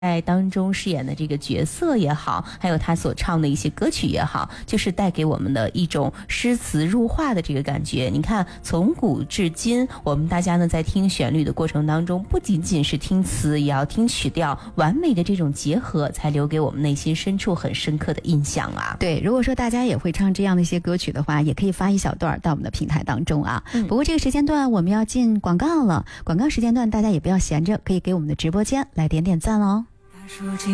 在当中饰演的这个角色也好，还有他所唱的一些歌曲也好，就是带给我们的一种诗词入画的这个感觉。你看，从古至今，我们大家呢在听旋律的过程当中，不仅仅是听词，也要听曲调，完美的这种结合，才留给我们内心深处很深刻的印象啊。 对，如果说大家也会唱这样的一些歌曲的话，也可以发一小段到我们的平台当中啊。不过这个时间段我们要进广告了，广告时间段大家也不要闲着，可以给我们的直播间来点点赞哦。